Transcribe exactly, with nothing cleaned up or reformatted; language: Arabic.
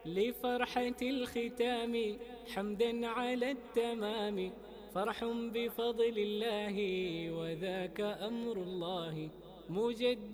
لفرحة الختام حمدا على التمام، فرح بفضل الله وذاك أمر الله، مجدد